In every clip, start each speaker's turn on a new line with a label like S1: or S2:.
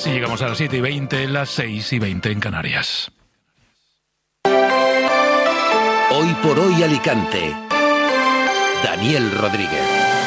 S1: Así llegamos a las 7:20, las 6:20 en Canarias.
S2: Hoy por hoy Alicante. Daniel Rodríguez.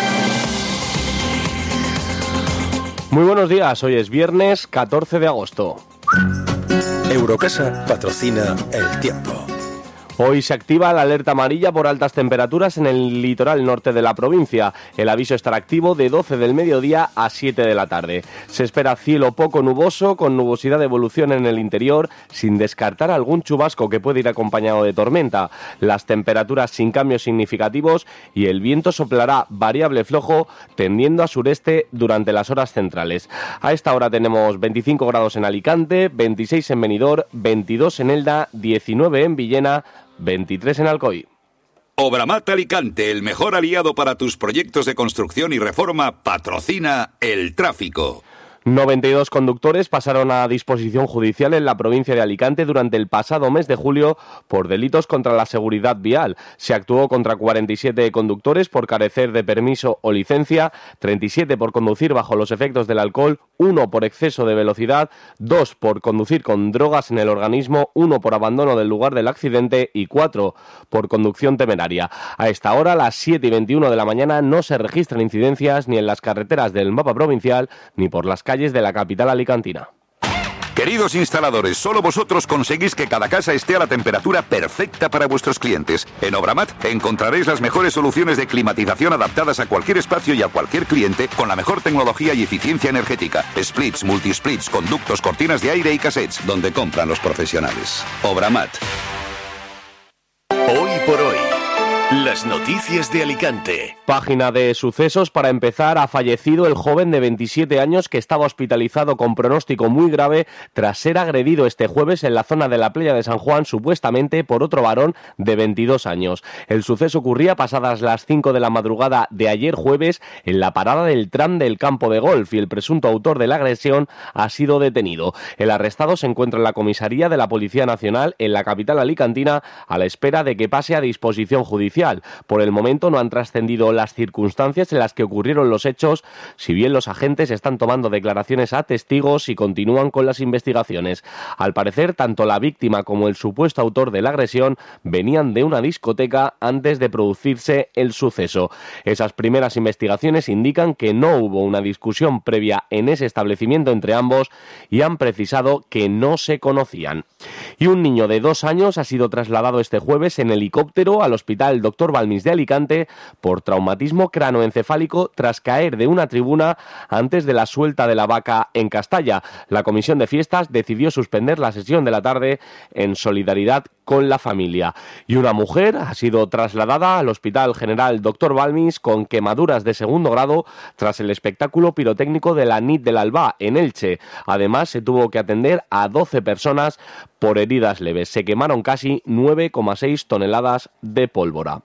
S3: Muy buenos días, hoy es viernes 14 de agosto.
S4: Eurocasa patrocina el tiempo.
S3: Hoy se activa la alerta amarilla por altas temperaturas en el litoral norte de la provincia. El aviso estará activo de 12 del mediodía a 7 de la tarde. Se espera cielo poco nuboso, con nubosidad de evolución en el interior, sin descartar algún chubasco que puede ir acompañado de tormenta. Las temperaturas sin cambios significativos y el viento soplará variable flojo, tendiendo a sureste durante las horas centrales. A esta hora tenemos 25 grados en Alicante, 26 en Benidorm, 22 en Elda, 19 en Villena, 23 en Alcoy.
S5: Obramat Alicante, el mejor aliado para tus proyectos de construcción y reforma, patrocina el tráfico.
S3: 92 conductores pasaron a disposición judicial en la provincia de Alicante durante el pasado mes de julio por delitos contra la seguridad vial. Se actuó contra 47 conductores por carecer de permiso o licencia, 37 por conducir bajo los efectos del alcohol, 1 por exceso de velocidad, 2 por conducir con drogas en el organismo, 1 por abandono del lugar del accidente y 4 por conducción temeraria. A esta hora, las 7:21 de la mañana, no se registran incidencias ni en las carreteras del mapa provincial ni por las calles de la capital alicantina.
S5: Queridos instaladores, solo vosotros conseguís que cada casa esté a la temperatura perfecta para vuestros clientes. En Obramat encontraréis las mejores soluciones de climatización adaptadas a cualquier espacio y a cualquier cliente con la mejor tecnología y eficiencia energética. Splits, multisplits, conductos, cortinas de aire y cassettes, donde compran los profesionales. Obramat.
S2: Hoy por hoy. Las noticias de Alicante.
S3: Página de sucesos. Para empezar, ha fallecido el joven de 27 años que estaba hospitalizado con pronóstico muy grave tras ser agredido este jueves en la zona de la playa de San Juan, supuestamente por otro varón de 22 años. El suceso ocurría pasadas las 5 de la madrugada de ayer jueves en la parada del tram del campo de golf y el presunto autor de la agresión ha sido detenido. El arrestado se encuentra en la comisaría de la Policía Nacional en la capital alicantina a la espera de que pase a disposición judicial. Por el momento no han trascendido las circunstancias en las que ocurrieron los hechos, si bien los agentes están tomando declaraciones a testigos y continúan con las investigaciones. Al parecer, tanto la víctima como el supuesto autor de la agresión venían de una discoteca antes de producirse el suceso. Esas primeras investigaciones indican que no hubo una discusión previa en ese establecimiento entre ambos y han precisado que no se conocían. Y un niño de 2 años ha sido trasladado este jueves en helicóptero al hospital Dr. Balmis de Alicante por traumatismo cranoencefálico tras caer de una tribuna antes de la suelta de la vaca en Castalla. La comisión de fiestas decidió suspender la sesión de la tarde en solidaridad con la familia. Y una mujer ha sido trasladada al Hospital General Dr. Balmis con quemaduras de 2º grado tras el espectáculo pirotécnico de la NIT del Albá en Elche. Además, se tuvo que atender a 12 personas por heridas leves. Se quemaron casi 9,6 toneladas de pólvora.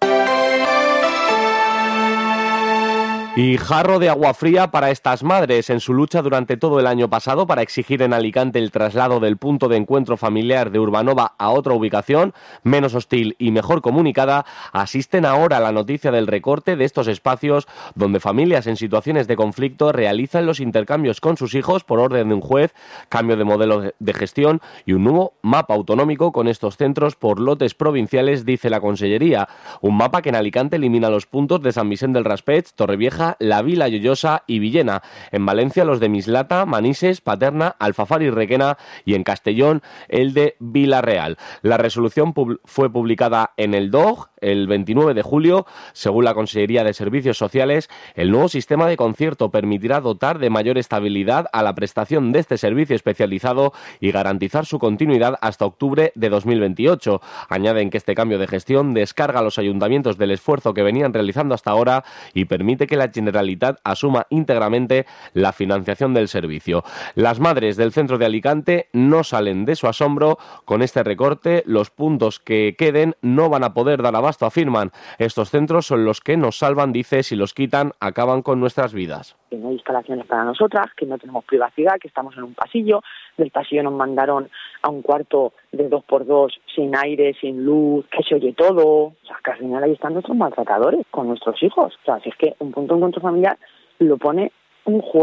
S3: Y jarro de agua fría para estas madres en su lucha durante todo el año pasado para exigir en Alicante el traslado del punto de encuentro familiar de Urbanova a otra ubicación, menos hostil y mejor comunicada. Asisten ahora a la noticia del recorte de estos espacios donde familias en situaciones de conflicto realizan los intercambios con sus hijos por orden de un juez, cambio de modelo de gestión y un nuevo mapa autonómico con estos centros por lotes provinciales, dice la Consellería. Un mapa que en Alicante elimina los puntos de San Vicente del Raspeig, Torrevieja, La Vila, Lloyosa y Villena. En Valencia los de Mislata, Manises, Paterna, Alfafar y Requena, y en Castellón el de Vilareal. La resolución fue publicada en el DOG el 29 de julio. Según la Consellería de Servicios Sociales, el nuevo sistema de concierto permitirá dotar de mayor estabilidad a la prestación de este servicio especializado y garantizar su continuidad hasta octubre de 2028. Añaden que este cambio de gestión descarga a los ayuntamientos del esfuerzo que venían realizando hasta ahora y permite que la Generalitat asuma íntegramente la financiación del servicio. Las madres del centro de Alicante no salen de su asombro con este recorte. Los puntos que queden no van a poder dar abasto, afirman. Estos centros son los que nos salvan, dice, si los quitan acaban con nuestras vidas.
S6: Que no hay instalaciones para nosotras, que no tenemos privacidad, que estamos en un pasillo. Del pasillo nos mandaron a un cuarto de 2x2 sin aire, sin luz, que se oye todo. O sea, que al final ahí están nuestros maltratadores con nuestros hijos. O sea, si es que un punto de encuentro familiar lo pone un juez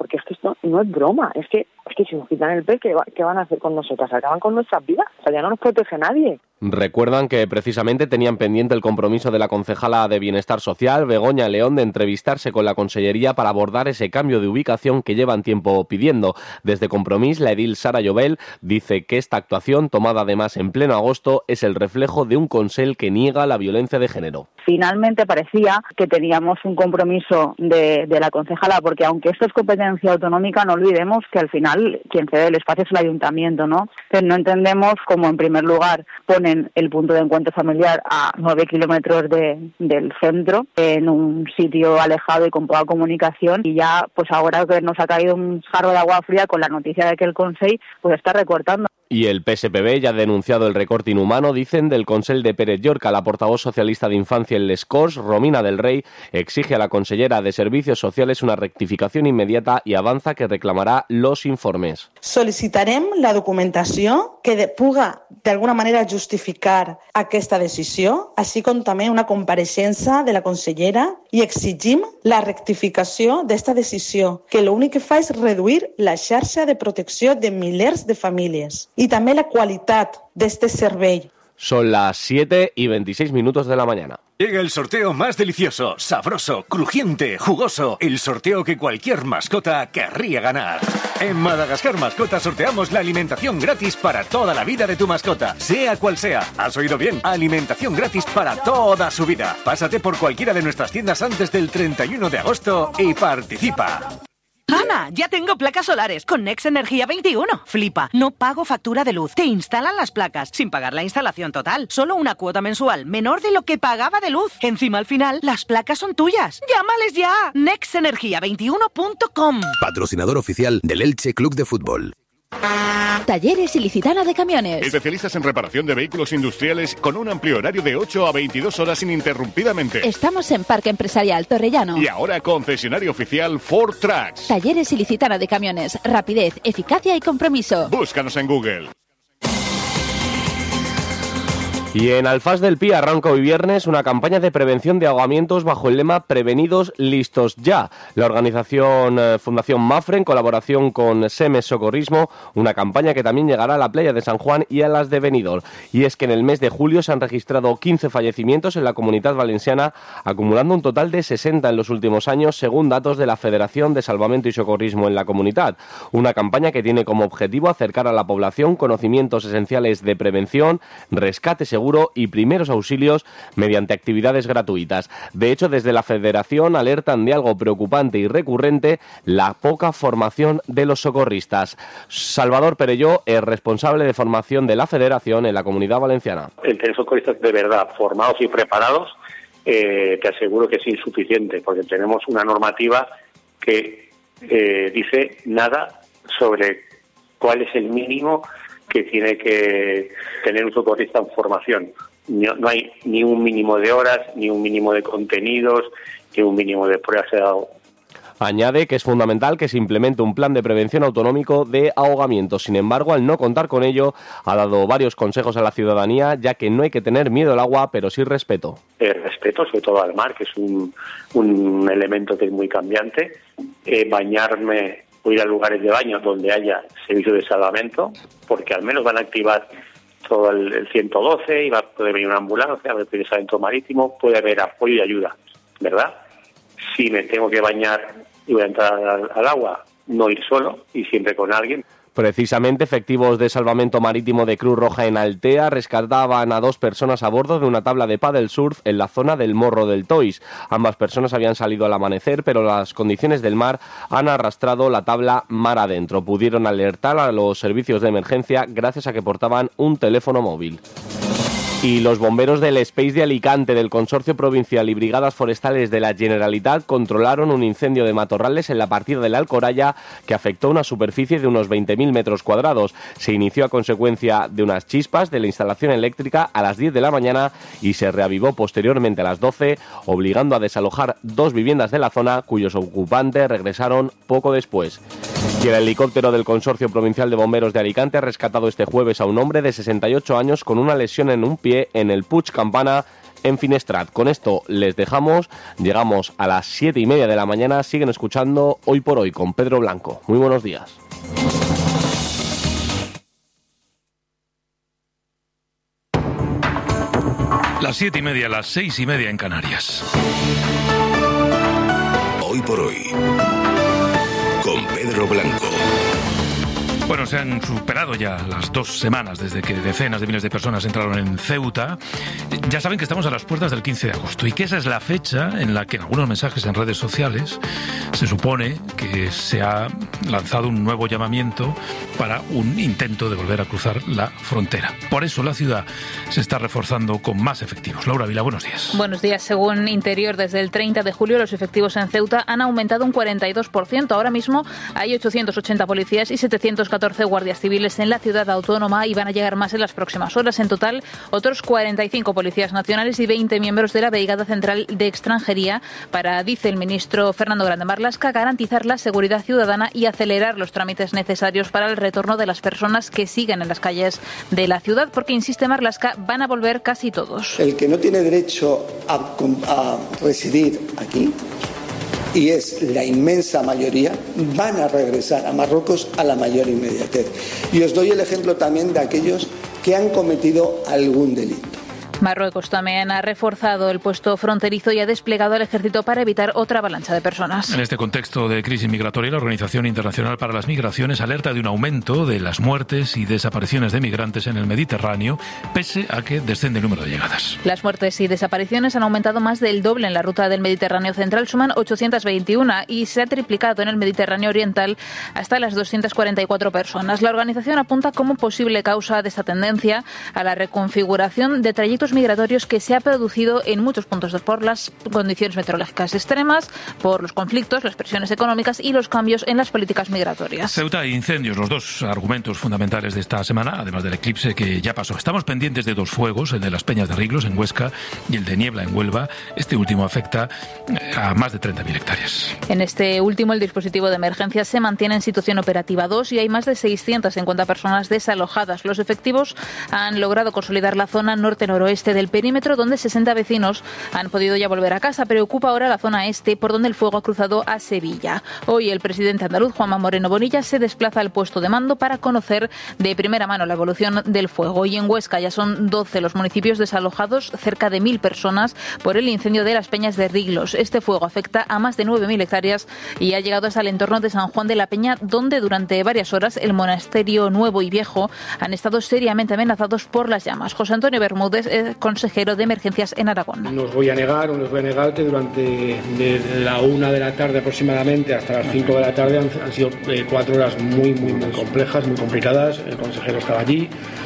S6: porque es que esto no es broma, es que si nos quitan el PES, ¿qué van a hacer con nosotras? Acaban con nuestras vidas, o sea, ya no nos protege nadie.
S3: Recuerdan que precisamente tenían pendiente el compromiso de la concejala de Bienestar Social, Begoña León, de entrevistarse con la Consellería para abordar ese cambio de ubicación que llevan tiempo pidiendo. Desde Compromís, la edil Sara Llobel dice que esta actuación, tomada además en pleno agosto, es el reflejo de un Consell que niega la violencia de género.
S7: Finalmente parecía que teníamos un compromiso de la concejala, porque aunque esto es competencia autonómica, no olvidemos que al final quien cede el espacio es el ayuntamiento, ¿no? Pero no entendemos cómo, en primer lugar, ponen el punto de encuentro familiar a 9 kilómetros del centro, en un sitio alejado y con poca comunicación, y ya, pues ahora que nos ha caído un jarro de agua fría con la noticia de que el Consell pues está recortando.
S3: Y el PSPB ya ha denunciado el recorte inhumano, dicen, del Consell de Pérez Llorca. La portavoz socialista de Infancia en Les Corts, Romina del Rey, exige a la consellera de Servicios Sociales una rectificació inmediata i avança que reclamarà los informes.
S8: Sol·licitarem la documentació que puga d'alguna manera justificar aquesta decisió, així com també una compareixença de la consellera, i exigim la rectificació d'esta decisió, que l'únic que fa és reduir la xarxa de protecció de milers de famílies y también la qualitat d'este servei.
S3: Son las 7:26 de la mañana.
S9: Llega el sorteo más delicioso, sabroso, crujiente, jugoso. El sorteo que cualquier mascota querría ganar. En Madagascar Mascota sorteamos la alimentación gratis para toda la vida de tu mascota, sea cual sea. ¿Has oído bien? Alimentación gratis para toda su vida. Pásate por cualquiera de nuestras tiendas antes del 31 de agosto y participa.
S10: ¡Ana! Ya tengo placas solares con Next Energía 21. Flipa, no pago factura de luz. Te instalan las placas sin pagar la instalación total. Solo una cuota mensual menor de lo que pagaba de luz. Encima, al final, las placas son tuyas. ¡Llámales ya! nextenergia21.com.
S4: Patrocinador oficial del Elche Club de Fútbol.
S11: Talleres Ilicitana de Camiones.
S12: Especialistas en reparación de vehículos industriales con un amplio horario de 8 a 22 horas ininterrumpidamente.
S11: Estamos en Parque Empresarial Torrellano.
S12: Y ahora concesionario oficial Ford Trucks.
S11: Talleres Ilicitana de Camiones. Rapidez, eficacia y compromiso.
S12: Búscanos en Google.
S3: Y en Alfás del Pi arranca hoy viernes una campaña de prevención de ahogamientos bajo el lema Prevenidos, listos ya. La organización Fundación Mafre, en colaboración con Semes Socorrismo, una campaña que también llegará a la playa de San Juan y a las de Benidorm. Y es que en el mes de julio se han registrado 15 fallecimientos en la Comunitat Valenciana, acumulando un total de 60 en los últimos años, según datos de la Federación de Salvamento y Socorrismo en la comunidad. Una campaña que tiene como objetivo acercar a la población conocimientos esenciales de prevención, rescate seguro y primeros auxilios mediante actividades gratuitas. De hecho, desde la Federación alertan de algo preocupante y recurrente: la poca formación de los socorristas. Salvador Perelló es responsable de formación de la Federación en la Comunidad Valenciana.
S13: El tener socorristas de verdad formados y preparados, te aseguro que es insuficiente, porque tenemos una normativa que dice nada sobre cuál es el mínimo que tiene que tener un socorrista en formación. No hay ni un mínimo de horas, ni un mínimo de contenidos, ni un mínimo de pruebas de ahogamiento.
S3: Añade que es fundamental que se implemente un plan de prevención autonómico de ahogamiento. Sin embargo, al no contar con ello, ha dado varios consejos a la ciudadanía, ya que no hay que tener miedo al agua, pero sí respeto.
S13: Respeto, sobre todo al mar, que es un elemento que es muy cambiante. Bañarme o ir a lugares de baño donde haya servicio de salvamento, porque al menos van a activar todo el 112 y va a poder venir una ambulancia, a ver el salvamento marítimo, puede haber apoyo y ayuda, ¿verdad? Si me tengo que bañar y voy a entrar al agua, no ir solo y siempre con alguien.
S3: Precisamente, efectivos de salvamento marítimo de Cruz Roja en Altea rescataban a 2 personas a bordo de una tabla de paddle surf en la zona del Morro del Tois. Ambas personas habían salido al amanecer, pero las condiciones del mar han arrastrado la tabla mar adentro. Pudieron alertar a los servicios de emergencia gracias a que portaban un teléfono móvil. Y los bomberos del Space de Alicante, del Consorcio Provincial y Brigadas Forestales de la Generalitat controlaron un incendio de matorrales en la partida de la Alcoraya que afectó una superficie de unos 20.000 metros cuadrados. Se inició a consecuencia de unas chispas de la instalación eléctrica a las 10 de la mañana y se reavivó posteriormente a las 12, obligando a desalojar 2 viviendas de la zona, cuyos ocupantes regresaron poco después. Y el helicóptero del Consorcio Provincial de Bomberos de Alicante ha rescatado este jueves a un hombre de 68 años con una lesión en un pie en el Puig Campana, en Finestrat. Con esto les dejamos, llegamos a las 7:30 de la mañana, siguen escuchando Hoy por Hoy con Pedro Blanco. Muy buenos días.
S1: Las 7:30, las 6:30 en Canarias.
S4: Hoy por Hoy con Pedro Blanco.
S1: Bueno, se han superado ya las 2 semanas desde que decenas de miles de personas entraron en Ceuta. Ya saben que estamos a las puertas del 15 de agosto y que esa es la fecha en la que en algunos mensajes en redes sociales se supone que se ha lanzado un nuevo llamamiento para un intento de volver a cruzar la frontera. Por eso la ciudad se está reforzando con más efectivos. Laura Vila, buenos días.
S14: Buenos días. Según Interior, desde el 30 de julio los efectivos en Ceuta han aumentado un 42%. Ahora mismo hay 880 policías y 714 guardias civiles en la ciudad autónoma y van a llegar más en las próximas horas. En total, otros 45 policías nacionales y 20 miembros de la Brigada Central de Extranjería para, dice el ministro Fernando Grande Marlaska, garantizar la seguridad ciudadana y acelerar los trámites necesarios para el retorno de las personas que siguen en las calles de la ciudad, porque, insiste Marlaska, van a volver casi todos.
S15: El que no tiene derecho a residir aquí, y es la inmensa mayoría, van a regresar a Marruecos a la mayor inmediatez. Y os doy el ejemplo también de aquellos que han cometido algún delito.
S14: Marruecos también ha reforzado el puesto fronterizo y ha desplegado al ejército para evitar otra avalancha de personas.
S1: En este contexto de crisis migratoria, la Organización Internacional para las Migraciones alerta de un aumento de las muertes y desapariciones de migrantes en el Mediterráneo, pese a que desciende el número de llegadas.
S14: Las muertes y desapariciones han aumentado más del doble en la ruta del Mediterráneo central, suman 821 y se ha triplicado en el Mediterráneo oriental hasta las 244 personas. La organización apunta como posible causa de esta tendencia a la reconfiguración de trayectos migratorios que se ha producido en muchos puntos por las condiciones meteorológicas extremas, por los conflictos, las presiones económicas y los cambios en las políticas migratorias.
S1: Ceuta e incendios, los dos argumentos fundamentales de esta semana, además del eclipse que ya pasó. Estamos pendientes de 2 fuegos, el de las Peñas de Riglos en Huesca y el de Niebla en Huelva. Este último afecta a más de 30.000 hectáreas.
S14: En este último, el dispositivo de emergencia se mantiene en situación operativa 2 y hay más de 650 personas desalojadas. Los efectivos han logrado consolidar la zona norte-noroeste del perímetro, donde 60 vecinos han podido ya volver a casa. Preocupa ahora la zona este, por donde el fuego ha cruzado a Sevilla. Hoy el presidente andaluz, Juanma Moreno Bonilla, se desplaza al puesto de mando para conocer de primera mano la evolución del fuego. Y en Huesca ya son 12 los municipios desalojados, cerca de 1.000 personas, por el incendio de las Peñas de Riglos. Este fuego afecta a más de 9.000 hectáreas y ha llegado hasta el entorno de San Juan de la Peña, donde durante varias horas el monasterio nuevo y viejo han estado seriamente amenazados por las llamas. José Antonio Bermúdez, consejero de emergencias en Aragón.
S16: No os voy a negar que durante desde la 1 de la tarde aproximadamente hasta las 5 de la tarde han sido 4 horas muy complejas, muy complicadas. El consejero estaba allí,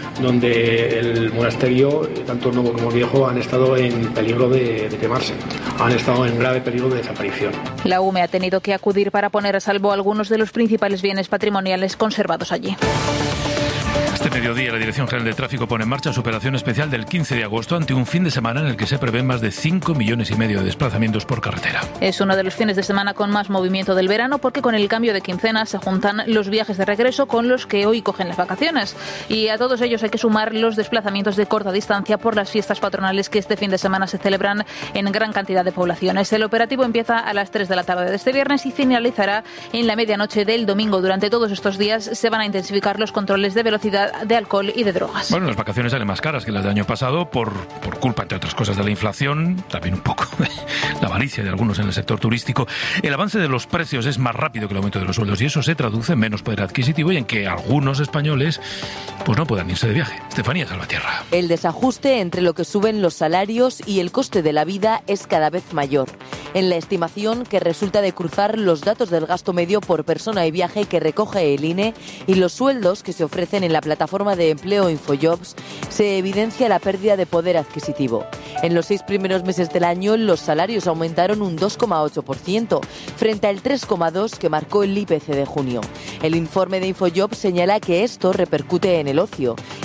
S16: donde el monasterio, tanto nuevo como viejo, han estado en peligro de quemarse, han estado en grave peligro de desaparición.
S14: La UME ha tenido que acudir para poner a salvo algunos de los principales bienes patrimoniales conservados allí.
S1: Este mediodía la Dirección General de Tráfico pone en marcha su operación especial del 15 de agosto ante un fin de semana en el que se prevén más de 5,5 millones de desplazamientos por carretera.
S14: Es uno de los fines de semana con más movimiento del verano, porque con el cambio de quincena se juntan los viajes de regreso con los que hoy cogen las vacaciones. Y a todos ellos hay que sumar los desplazamientos de corta distancia por las fiestas patronales que este fin de semana se celebran en gran cantidad de poblaciones. El operativo empieza a las 3 de la tarde de este viernes y finalizará en la medianoche del domingo. Durante todos estos días se van a intensificar los controles de velocidad, de alcohol y de drogas.
S1: Bueno, las vacaciones salen más caras que las del año pasado por culpa, entre otras cosas, de la inflación, también un poco de la avaricia de algunos en el sector turístico. El avance de los precios es más rápido que el aumento de los sueldos y eso se traduce en menos poder adquisitivo y en que algunos españoles pues no puedan irse de viaje. Estefanía Salvatierra.
S17: El desajuste entre lo que suben los salarios y el coste de la vida es cada vez mayor. En la estimación que resulta de cruzar los datos del gasto medio por persona y viaje que recoge el INE y los sueldos que se ofrecen en la plataforma de empleo Infojobs, se evidencia la pérdida de poder adquisitivo. En los 6 primeros meses del año, los salarios aumentaron un 2,8% frente al 3,2% que marcó el IPC de junio. El informe de Infojobs señala que esto repercute en el ocio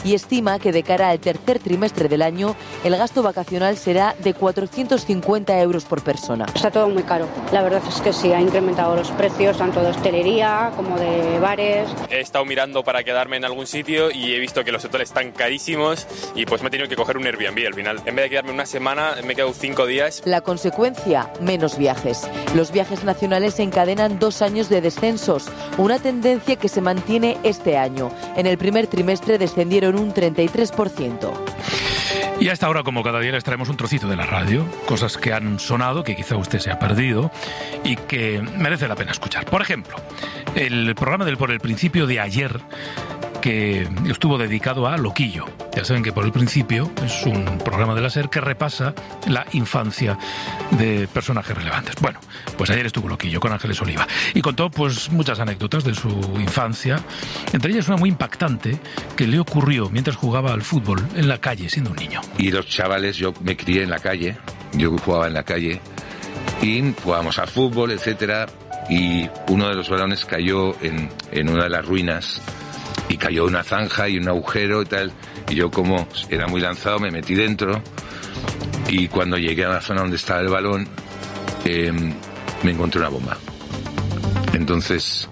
S17: y estima que de cara al tercer trimestre del año el gasto vacacional será de 450 euros por persona.
S18: Está todo muy caro. La verdad es que sí, ha incrementado los precios tanto de hostelería como de bares.
S19: He estado mirando para quedarme en algún sitio y he visto que los hoteles están carísimos y pues me he tenido que coger un Airbnb al final. En vez de quedarme una semana, me he quedado 5 días.
S17: La consecuencia, menos viajes. Los viajes nacionales encadenan 2 años de descensos, una tendencia que se mantiene este año. En el primer trimestre descendieron un 33%.
S1: Y a esta hora, como cada día, les traemos un trocito de la radio, cosas que han sonado, que quizá usted se ha perdido y que merece la pena escuchar. Por ejemplo, el programa del Por el Principio de ayer, que estuvo dedicado a Loquillo. Ya saben que Por el Principio es un programa de la SER que repasa la infancia de personajes relevantes. Bueno, pues ayer estuvo Loquillo con Ángeles Oliva y contó pues muchas anécdotas de su infancia, entre ellas una muy impactante que le ocurrió mientras jugaba al fútbol en la calle siendo un niño.
S20: Y los chavales, yo me crié en la calle, yo jugaba en la calle y jugábamos al fútbol, etcétera, y uno de los balones cayó en una de las ruinas y cayó una zanja y un agujero y tal, y yo, como era muy lanzado, me metí dentro, y cuando llegué a la zona donde estaba el balón me encontré una bomba. Entonces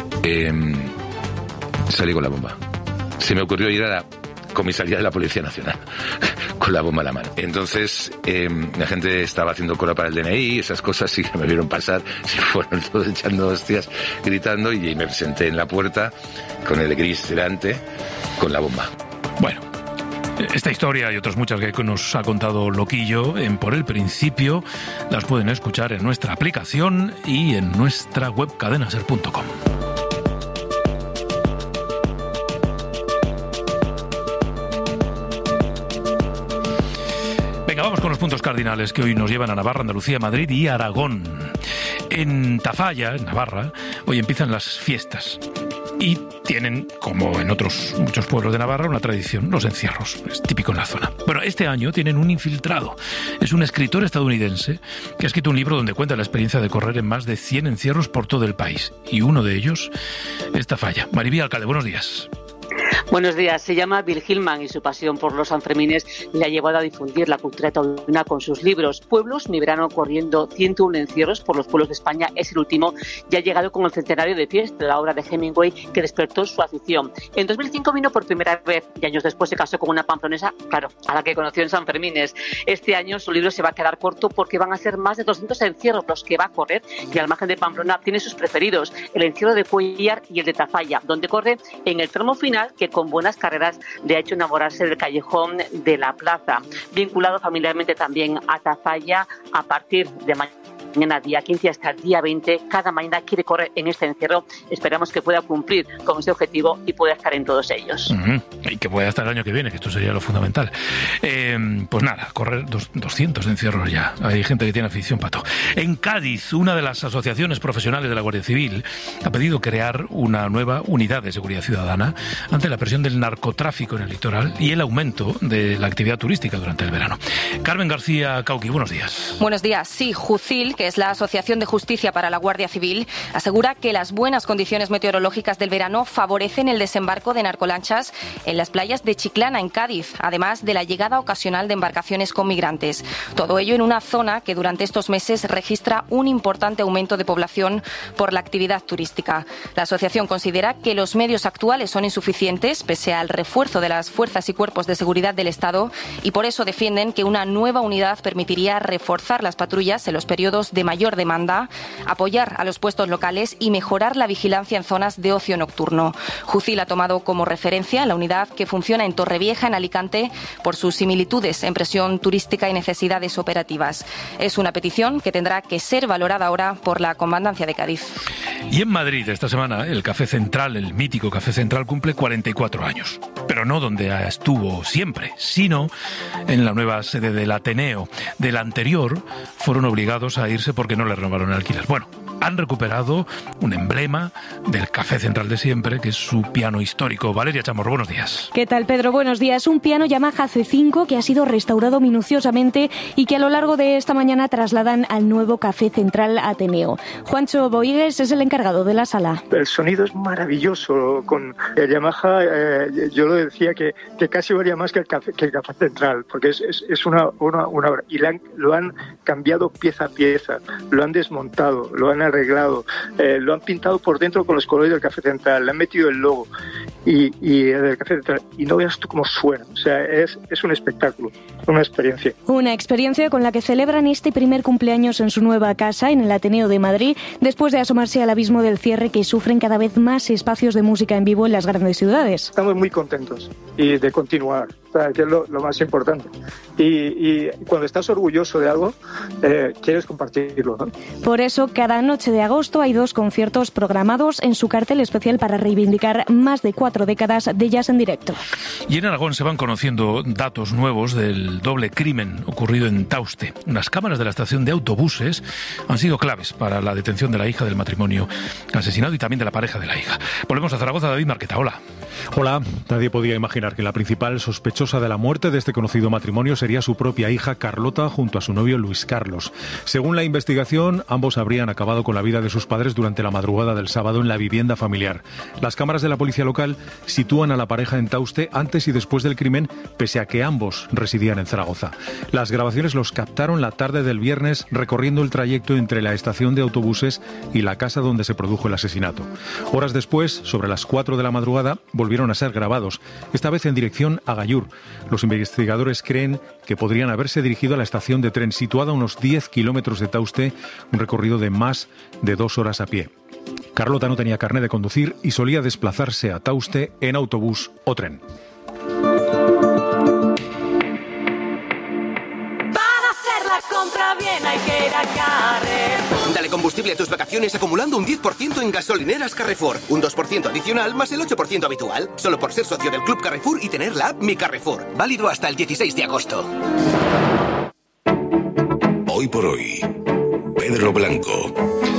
S20: salí con la bomba. Se me ocurrió ir a la comisaría de la Policía Nacional con la bomba en la mano. Entonces la gente estaba haciendo cola para el DNI, esas cosas, y que me vieron pasar, se fueron todos echando hostias, gritando, y me presenté en la puerta con el gris delante, con la bomba.
S1: Bueno, esta historia y otras muchas que nos ha contado Loquillo en Por el Principio las pueden escuchar en nuestra aplicación y en nuestra web cadenaser.com. Venga, vamos con los puntos cardinales que hoy nos llevan a Navarra, Andalucía, Madrid y Aragón. En Tafalla, en Navarra, hoy empiezan las fiestas. Y tienen, como en otros muchos pueblos de Navarra, una tradición, los encierros. Es típico en la zona. Bueno, este año tienen un infiltrado. Es un escritor estadounidense que ha escrito un libro donde cuenta la experiencia de correr en más de 100 encierros por todo el país. Y uno de ellos es Tafalla. Maribí Alcalde, buenos días.
S21: Buenos días. Se llama Bill Hillman y su pasión por los Sanfermines le ha llevado a difundir la cultura taurina con sus libros. Pueblos, mi verano corriendo 101 encierros por los pueblos de España es el último y ha llegado con el centenario de fiesta, la obra de Hemingway que despertó su afición. En 2005 vino por primera vez y años después se casó con una pamplonesa, claro, a la que conoció en Sanfermines. Este año su libro se va a quedar corto porque van a ser más de 200 encierros los que va a correr, y al margen de Pamplona tiene sus preferidos, el encierro de Cuellar y el de Tafalla, donde corre en el tramo final que con buenas carreras le ha hecho enamorarse del callejón de la plaza. Vinculado familiarmente también a Tafalla, a partir de mañana día 15 hasta el día 20, cada mañana quiere correr en este encierro. Esperamos que pueda cumplir con ese objetivo y pueda estar en todos ellos.
S1: Y que pueda estar el año que viene, que esto sería lo fundamental. Pues nada, correr 200 encierros ya. Hay gente que tiene afición, Pato. En Cádiz, una de las asociaciones profesionales de la Guardia Civil ha pedido crear una nueva unidad de seguridad ciudadana ante la presión del narcotráfico en el litoral y el aumento de la actividad turística durante el verano. Carmen García Cauqui, buenos días.
S22: Buenos días. Sí, Jucil, que es la Asociación de Justicia para la Guardia Civil, asegura que las buenas condiciones meteorológicas del verano favorecen el desembarco de narcolanchas en las playas de Chiclana, en Cádiz, además de la llegada ocasional de embarcaciones con migrantes. Todo ello en una zona que durante estos meses registra un importante aumento de población por la actividad turística. La asociación considera que los medios actuales son insuficientes, pese al refuerzo de las fuerzas y cuerpos de seguridad del Estado, y por eso defienden que una nueva unidad permitiría reforzar las patrullas en los periodos de mayor demanda, apoyar a los puestos locales y mejorar la vigilancia en zonas de ocio nocturno. Jucil ha tomado como referencia la unidad que funciona en Torrevieja, en Alicante, por sus similitudes en presión turística y necesidades operativas. Es una petición que tendrá que ser valorada ahora por la Comandancia de Cádiz.
S1: Y en Madrid, esta semana, el Café Central, el mítico Café Central, cumple 44 años. Pero no donde estuvo siempre, sino en la nueva sede del Ateneo. Del anterior fueron obligados a irse porque no le renovaron el alquiler. Bueno, han recuperado un emblema del Café Central de siempre, que es su piano histórico. Valeria Chamorro, buenos días.
S2: ¿Qué tal, Pedro? Buenos días. Un piano Yamaha C5 que ha sido restaurado minuciosamente y que a lo largo de esta mañana trasladan al nuevo Café Central Ateneo. Juancho Boigues es el encargado de la sala.
S5: El sonido es maravilloso. Con el Yamaha, yo lo decía que casi varía más que el Café Central, porque es una obra. Y lo han cambiado pieza a pieza, lo han desmontado, lo han arreglado, lo han pintado por dentro con los colores del Café Central, le han metido el logo y del Café Central. Y no veas tú cómo suena. O sea, es un espectáculo, una experiencia.
S2: Una experiencia con la que celebran este primer cumpleaños en su nueva casa, en el Ateneo de Madrid, después de asomarse al abismo del cierre que sufren cada vez más espacios de música en vivo en las grandes ciudades.
S5: Estamos muy contentos y de continuar, o sea, que es lo más importante. Y cuando estás orgulloso de algo, quieres compartirlo, ¿no?
S2: Por eso, cada noche de agosto hay 2 conciertos programados en su cartel especial para reivindicar más de 4 décadas de jazz en directo.
S1: Y en Aragón se van conociendo datos nuevos del doble crimen ocurrido en Tauste. Unas cámaras de la estación de autobuses han sido claves para la detención de la hija del matrimonio asesinado y también de la pareja de la hija. Volvemos a Zaragoza. David Marqueta, hola.
S23: Hola. Nadie podía imaginar que la principal sospechosa de la muerte de este conocido matrimonio sería su propia hija Carlota junto a su novio Luis Carlos. Según la investigación, ambos habrían acabado con la vida de sus padres durante la madrugada del sábado en la vivienda familiar. Las cámaras de la policía local sitúan a la pareja en Tauste antes y después del crimen, pese a que ambos residían en Zaragoza. Las grabaciones los captaron la tarde del viernes recorriendo el trayecto entre la estación de autobuses y la casa donde se produjo el asesinato. Horas después, sobre las 4 de la madrugada, volvieron a ser grabados, esta vez en dirección a Gallur. Los investigadores creen que podrían haberse dirigido a la estación de tren situada a unos 10 kilómetros de Tauste, un recorrido de más de 2 horas a pie. Carlota no tenía carné de conducir y solía desplazarse a Tauste en autobús o tren.
S24: Para hacer la compra bien hay que ir a Carrefour.
S25: Dale combustible a tus vacaciones acumulando un 10% en gasolineras Carrefour. Un 2% adicional más el 8% habitual. Solo por ser socio del Club Carrefour y tener la app Mi Carrefour. Válido hasta el 16 de agosto.
S4: Hoy por hoy, Pedro Blanco.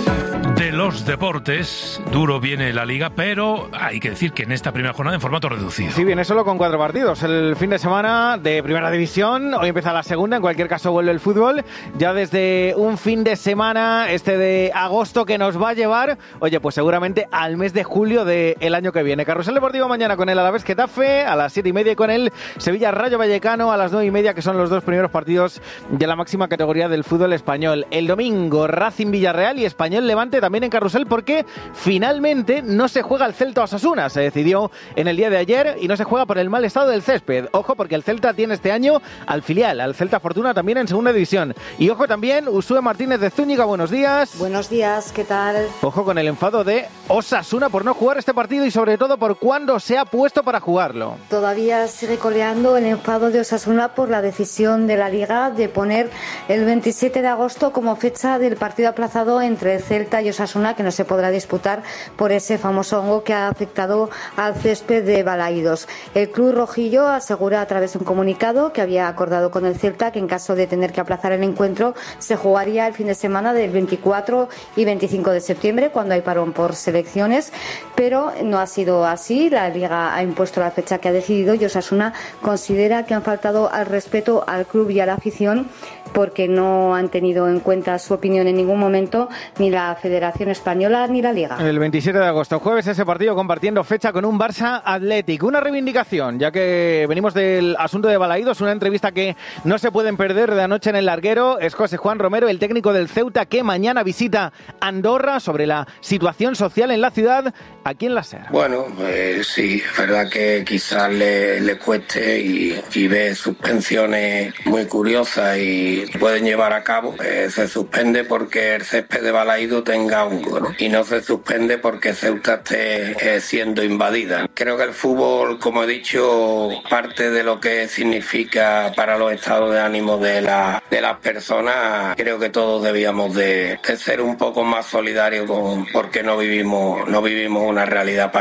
S1: De los deportes, duro viene la Liga, pero hay que decir que en esta primera jornada en formato reducido.
S26: Sí, viene solo con 4 partidos. El fin de semana de Primera División, hoy empieza la segunda, en cualquier caso vuelve el fútbol. Ya desde un fin de semana, de agosto, que nos va a llevar, pues seguramente al mes de julio del año que viene. Carrusel Deportivo mañana con el Alavés Getafe, a las 7:30 y con el Sevilla Rayo Vallecano a las 9:30, que son los 2 primeros partidos de la máxima categoría del fútbol español. El domingo, Racing Villarreal y Español Levante también en Carrusel, porque finalmente no se juega el Celta Osasuna. Se decidió en el día de ayer y no se juega por el mal estado del césped. Ojo, porque el Celta tiene este año al filial, al Celta Fortuna, también en segunda división. Y ojo también, Usue Martínez de Zúñiga, buenos días.
S27: Buenos días, ¿qué tal?
S26: Ojo con el enfado de Osasuna por no jugar este partido y sobre todo por cuándo se ha puesto para jugarlo.
S27: Todavía sigue coleando el enfado de Osasuna por la decisión de la Liga de poner el 27 de agosto como fecha del partido aplazado entre Celta y Osasuna, que no se podrá disputar por ese famoso hongo que ha afectado al césped de Balaídos. El club rojillo asegura a través de un comunicado que había acordado con el Celta que en caso de tener que aplazar el encuentro se jugaría el fin de semana del 24 y 25 de septiembre, cuando hay parón por selecciones, pero no ha sido así. La Liga ha impuesto la fecha que ha decidido y Osasuna considera que han faltado al respeto al club y a la afición, porque no han tenido en cuenta su opinión en ningún momento ni la Federación Española ni la Liga.
S26: El 27 de agosto, jueves, ese partido compartiendo fecha con un Barça Athletic. Una reivindicación, ya que venimos del asunto de Balaídos, una entrevista que no se pueden perder de anoche en el larguero. Es José Juan Romero, el técnico del Ceuta, que mañana visita Andorra, sobre la situación social en la ciudad, aquí en la SER.
S28: Bueno, sí, es verdad que quizás le cueste y ve suspensiones muy curiosas y pueden llevar a cabo. Se suspende porque el césped de Balaídos tenga hongo, ¿no? Y no se suspende porque Ceuta esté siendo invadida. Creo que el fútbol, como he dicho, parte de lo que significa para los estados de ánimo de las personas. Creo que todos debíamos de ser un poco más solidarios porque no vivimos una realidad paralela.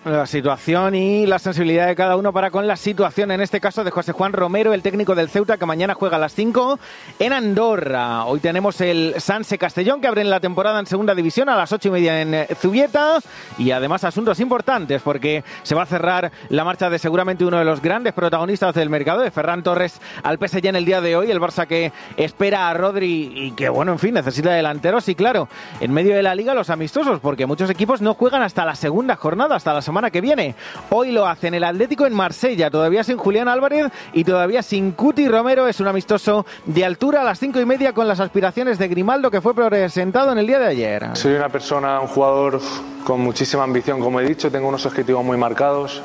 S26: La situación y la sensibilidad de cada uno para con la situación, en este caso de José Juan Romero, el técnico del Ceuta, que mañana juega a las 5 en Andorra. Hoy tenemos el Sanse Castellón, que abre la temporada en segunda división a las 8:30 en Zubieta, y además asuntos importantes, porque se va a cerrar la marcha de seguramente uno de los grandes protagonistas del mercado, de Ferran Torres al PSG en el día de hoy. El Barça que espera a Rodri y que, bueno, en fin, necesita delanteros, y claro, en medio de la Liga los amistosos, porque muchos equipos no juegan hasta la segunda jornada, hasta la semana que viene. Hoy lo hacen el Atlético en Marsella, todavía sin Julián Álvarez y todavía sin Cuti Romero. Es un amistoso de altura a las 5:30 con las aspiraciones de Grimaldo, que fue presentado en el día de ayer.
S6: Soy una persona, un jugador con muchísima ambición, como he dicho. Tengo unos objetivos muy marcados.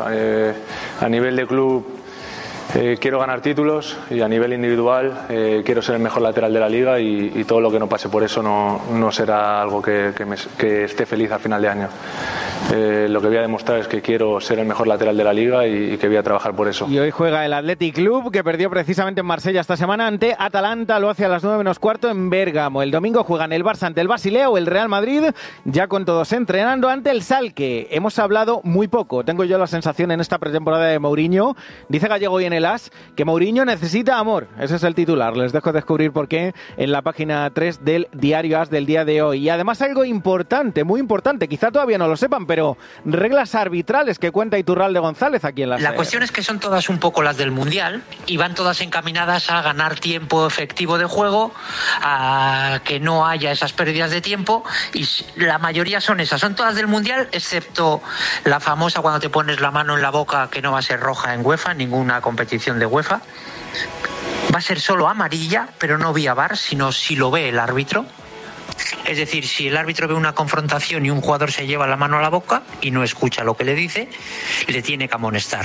S6: A nivel de club quiero ganar títulos, y a nivel individual quiero ser el mejor lateral de la liga, y todo lo que no pase por eso no será algo que esté feliz al final de año. Lo que voy a demostrar es que quiero ser el mejor lateral de la liga y que voy a trabajar por eso.
S26: Y hoy juega el Athletic Club, que perdió precisamente en Marsella esta semana ante Atalanta. Lo hace a las 9:15 en Bérgamo. El domingo juegan el Barça ante el Basilea o el Real Madrid, ya con todos entrenando, ante el Schalke. Hemos hablado muy poco, tengo yo la sensación, en esta pretemporada de Mourinho. Dice Gallego hoy en el AS que Mourinho necesita amor. Ese es el titular. Les dejo descubrir por qué en la página 3 del diario AS del día de hoy. Y además algo importante, muy importante, quizá todavía no lo sepan, pero reglas arbitrales que cuenta Iturralde González aquí en
S7: La cuestión es que son todas un poco las del Mundial, y van todas encaminadas a ganar tiempo efectivo de juego, a que no haya esas pérdidas de tiempo, y la mayoría son esas. Son todas del Mundial, excepto la famosa cuando te pones la mano en la boca, que no va a ser roja en UEFA, ninguna competición de UEFA. Va a ser solo amarilla, pero no vía VAR, sino si lo ve el árbitro. Es decir, si el árbitro ve una confrontación y un jugador se lleva la mano a la boca y no escucha lo que le dice, le tiene que amonestar.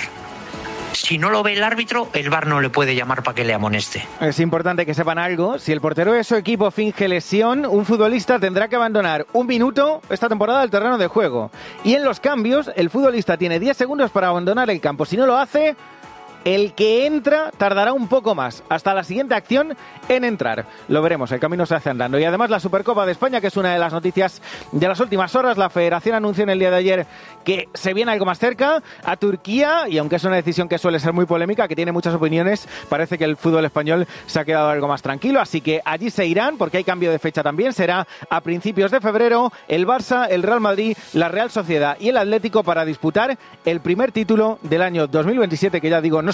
S7: Si no lo ve el árbitro, el VAR no le puede llamar para que le amoneste.
S26: Es importante que sepan algo. Si el portero de su equipo finge lesión, un futbolista tendrá que abandonar 1 minuto esta temporada del terreno de juego. Y en los cambios, el futbolista tiene 10 segundos para abandonar el campo. Si no lo hace, el que entra tardará un poco más, hasta la siguiente acción en entrar. Lo veremos, el camino se hace andando. Y además la Supercopa de España, que es una de las noticias de las últimas horas. La Federación anunció en el día de ayer que se viene algo más cerca a Turquía, y aunque es una decisión que suele ser muy polémica, que tiene muchas opiniones, parece que el fútbol español se ha quedado algo más tranquilo, así que allí se irán, porque hay cambio de fecha también. Será a principios de febrero el Barça, el Real Madrid, la Real Sociedad y el Atlético para disputar el primer título del año 2027, que ya digo, no